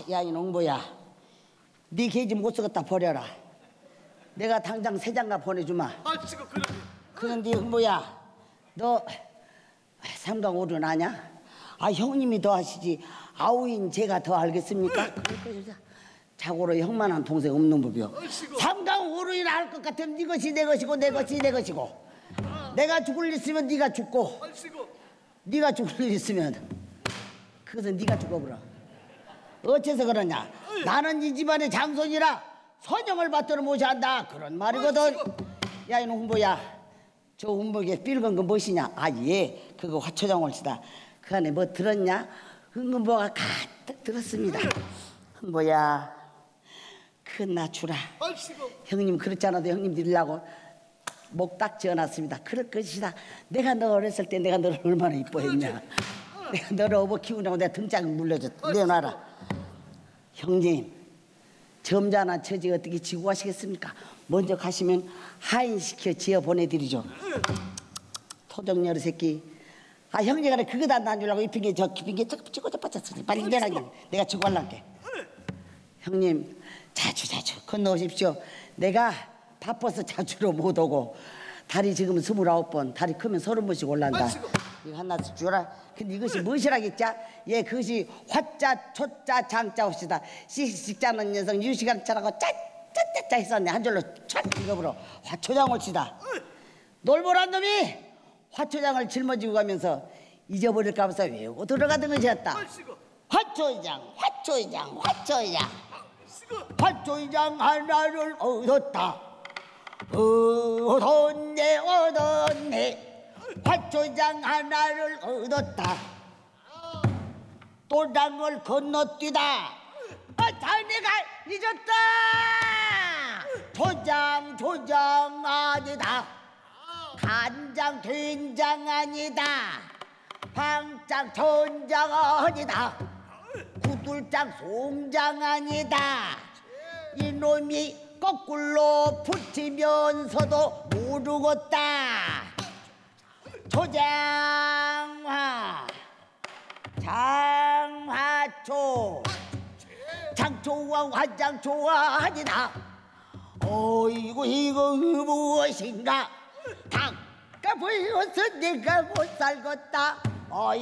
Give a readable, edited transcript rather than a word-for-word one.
야 이놈 뭐야, 네 계집 못 쓰겠다 버려라. 내가 당장 세 장가 보내주마. 아이고 그래. 그런데 뭐야, 너 삼강오륜 아냐? 아 형님이 더 하시지 아우인 제가 더 알겠습니까? 자고로 형만한 동생 없는 법이요. 삼강오륜이나 할 것 같으면 네 것이 내 것이고 내 것이 내 것이고, 내가 죽을 일 있으면 네가 죽고, 네가 죽을 일 있으면 그것은 네가 죽어버려. 어째서 그러냐? 나는 이 집안의 장손이라 선영을 받들어 모셔야 한다 그런 말이거든. 야 이놈 훈보야, 저 훈보에 삘건 거 무엇이냐? 아 예, 그거 화초장 올시다. 그 안에 뭐 들었냐? 흥금보가 가득 들었습니다. 훈보야, 그나 주라. 형님 그렇지 않아도 형님 드리려고 목 딱 지어놨습니다. 그럴 것이다. 내가 너 어렸을 때 내가 너를 얼마나 이뻐했냐. 내가 너를 업어 키우냐고 내가 등짝을 물려줬다. 내놔라. 형님, 점잖은 처지 어떻게 지고 가시겠습니까? 먼저 가시면 하인시켜 지어 보내드리죠. 토종녀의 새끼. 아 형제가 그거 다 안 주려고 이 핑계 저 핑계 찍어져 빠졌으니 빨리 일어나게. 내가 지고 갈란게. 형님 자주 건너오십시오. 내가 바빠서 자주로 못 오고, 다리 지금 29번, 다리 크면 30번씩 올란다. 이거 하나씩 주라. 근데 이것이 무엇이라겠자? 예, 그것이 화자, 초자, 장자 옷이다. 식자는 녀석 유시간 자라고 짜짜짜짜 했었네. 한 줄로 촥 읽어버려. 화초장 옷이다. 놀보란 놈이 화초장을 짊어지고 가면서 잊어버릴까 봐서 외우고 들어가던 것이었다. 화초장, 화초장, 화초장. 화초장 하나를 얻었다. 얻었네. 화초장 하나를 얻었다. 또 땅을 건너뛰다. 자네가 잊었다. 조장 아니다. 간장 된장 아니다. 방장 전장 아니다. 구들장 송장 아니다. 이놈이 거꾸로 붙이면서도 모르겠다. 조장화 장화초 장초와 화장초와 아니다. 어이구 이거 무엇인가. 닭가 보이어서 내가 못 살겠다.